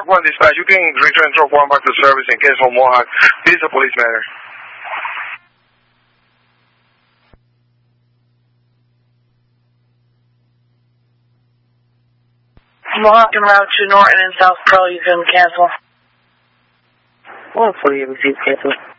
1 dispatch, you can return truck 1 back to service and cancel Mohawk. This is a police matter. Mohawk en route to Norton and South Pearl, you can cancel. 140, receive cancel.